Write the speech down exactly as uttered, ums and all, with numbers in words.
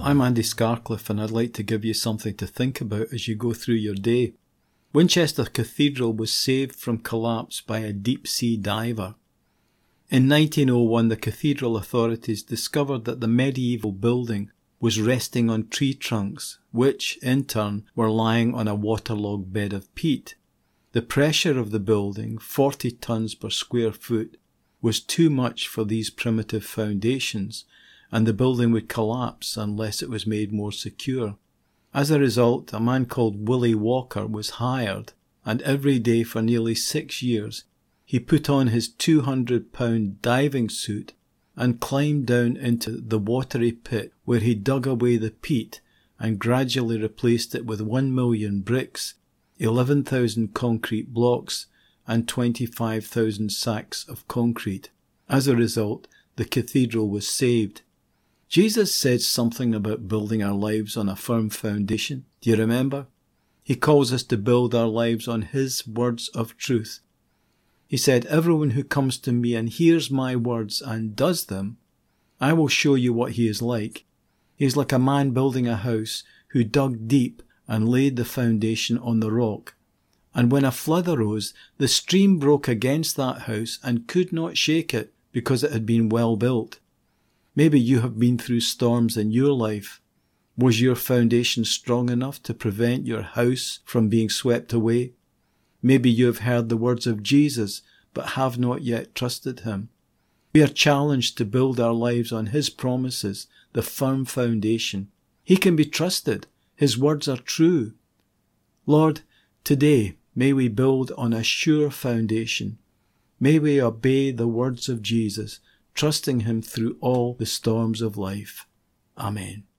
I'm Andy Scarcliffe, and I'd like to give you something to think about as you go through your day. Winchester Cathedral was saved from collapse by a deep-sea diver. In nineteen oh one, the cathedral authorities discovered that the medieval building was resting on tree trunks, which, in turn, were lying on a waterlogged bed of peat. The pressure of the building, forty tons per square foot, was too much for these primitive foundations, and the building would collapse unless it was made more secure. As a result, a man called Willie Walker was hired, and every day for nearly six years he put on his two hundred pound diving suit and climbed down into the watery pit, where he dug away the peat and gradually replaced it with one million bricks, eleven thousand concrete blocks, and twenty-five thousand sacks of concrete. As a result, the cathedral was saved. Jesus said something about building our lives on a firm foundation. Do you remember? He calls us to build our lives on His words of truth. He said, "Everyone who comes to me and hears my words and does them, I will show you what he is like. He is like a man building a house who dug deep and laid the foundation on the rock. And when a flood arose, the stream broke against that house and could not shake it because it had been well built." Maybe you have been through storms in your life. Was your foundation strong enough to prevent your house from being swept away? Maybe you have heard the words of Jesus, but have not yet trusted Him. We are challenged to build our lives on His promises, the firm foundation. He can be trusted. His words are true. Lord, today may we build on a sure foundation. May we obey the words of Jesus, trusting Him through all the storms of life. Amen.